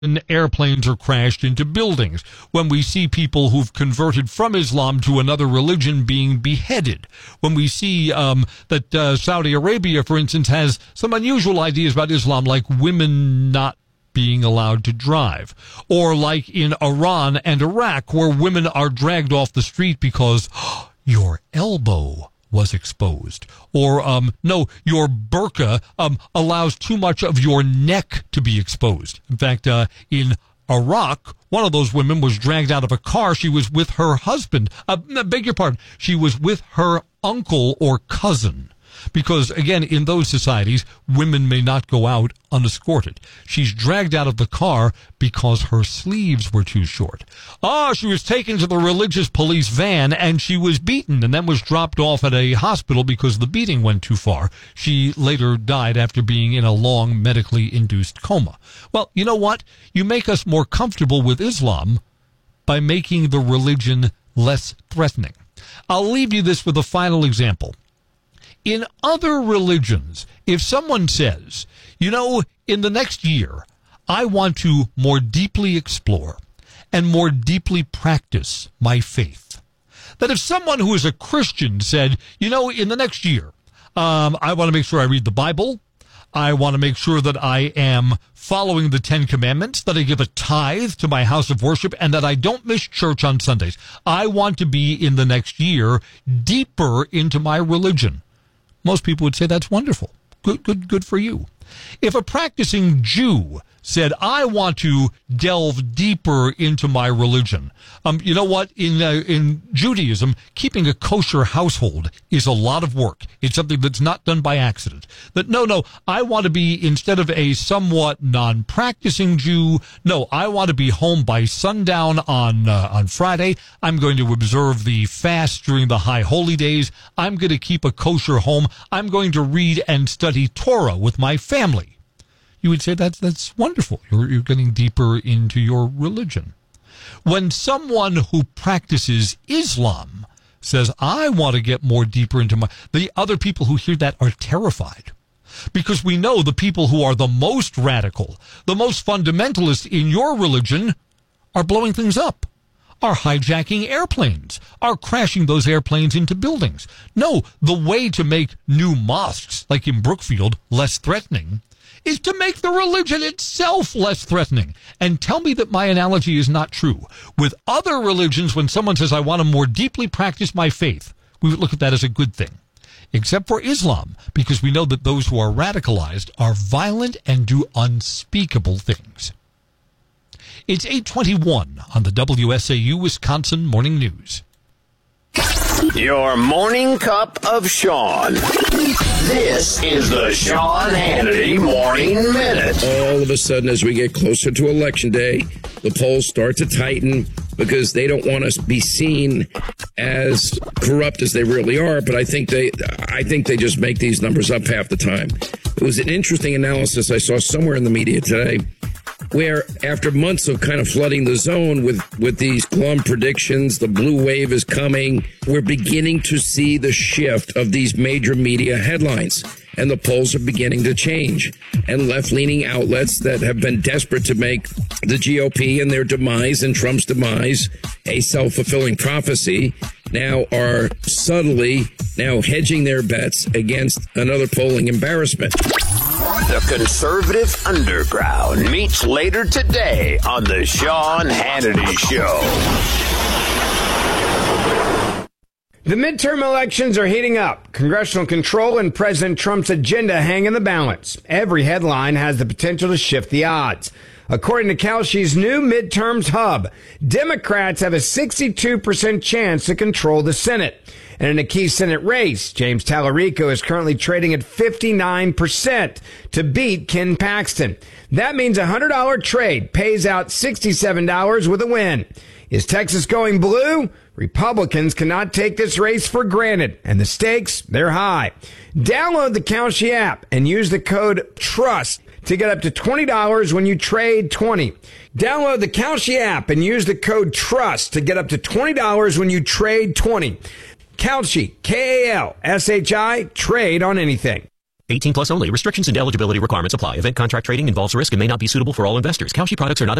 airplanes are crashed into buildings, when we see people who've converted from Islam to another religion being beheaded, when we see that Saudi Arabia, for instance, has some unusual ideas about Islam, like women not being allowed to drive, or like in Iran and Iraq, where women are dragged off the street because your elbow was exposed, or no, your burqa allows too much of your neck to be exposed. In fact, in Iraq, one of those women was dragged out of a car. She was with her husband. Beg your pardon. She was with her uncle or cousin. Because, again, in those societies, women may not go out unescorted. She's dragged out of the car because her sleeves were too short. She was taken to the religious police van and she was beaten and then was dropped off at a hospital because the beating went too far. She later died after being in a long medically induced coma. Well, you know what? You make us more comfortable with Islam by making the religion less threatening. I'll leave you this with a final example. In other religions, if someone says, in the next year, I want to more deeply explore and more deeply practice my faith, that if someone who is a Christian said, in the next year, I want to make sure I read the Bible, I want to make sure that I am following the 10 Commandments, that I give a tithe to my house of worship, and that I don't miss church on Sundays. I want to be, in the next year, deeper into my religion. Most people would say that's wonderful. Good for you. If a practicing Jew said, I want to delve deeper into my religion. You know what? In Judaism, keeping a kosher household is a lot of work. It's something that's not done by accident. That, no, I want to be, instead of a somewhat non-practicing Jew, no, I want to be home by sundown on Friday. I'm going to observe the fast during the high holy days. I'm going to keep a kosher home. I'm going to read and study Torah with my family. You would say that's wonderful. You're getting deeper into your religion. When someone who practices Islam says, I want to get more deeper into the other people who hear that are terrified. Because we know the people who are the most radical, the most fundamentalist in your religion are blowing things up, are hijacking airplanes, are crashing those airplanes into buildings. No, the way to make new mosques, like in Brookfield, less threatening is to make the religion itself less threatening. And tell me that my analogy is not true. With other religions, when someone says, I want to more deeply practice my faith, we would look at that as a good thing. Except for Islam, because we know that those who are radicalized are violent and do unspeakable things. It's 8:21 on the WSAU Wisconsin Morning News. Your morning cup of Sean. This is the Sean Hannity Morning Minute. All of a sudden, as we get closer to Election Day, the polls start to tighten because they don't want us to be seen as corrupt as they really are. But I think they just make these numbers up half the time. It was an interesting analysis I saw somewhere in the media today, where after months of kind of flooding the zone with these glum predictions, the blue wave is coming, we're beginning to see the shift of these major media headlines. And the polls are beginning to change. And left-leaning outlets that have been desperate to make the GOP and their demise and Trump's demise a self-fulfilling prophecy now are subtly now hedging their bets against another polling embarrassment. The Conservative Underground meets later today on the Sean Hannity Show. The midterm elections are heating up. Congressional control and President Trump's agenda hang in the balance. Every headline has the potential to shift the odds. According to Kalshi's new midterms hub, Democrats have a 62% chance to control the Senate. And in a key Senate race, James Tallarico is currently trading at 59% to beat Ken Paxton. That means a $100 trade pays out $67 with a win. Is Texas going blue? Republicans cannot take this race for granted, and the stakes, they're high. Download the Kalshi app and use the code TRUST to get up to $20 when you trade 20. Download the Kalshi app and use the code TRUST to get up to $20 when you trade 20. Kalshi, Kalshi, trade on anything. 18 plus only. Restrictions and eligibility requirements apply. Event contract trading involves risk and may not be suitable for all investors. Kalshi products are not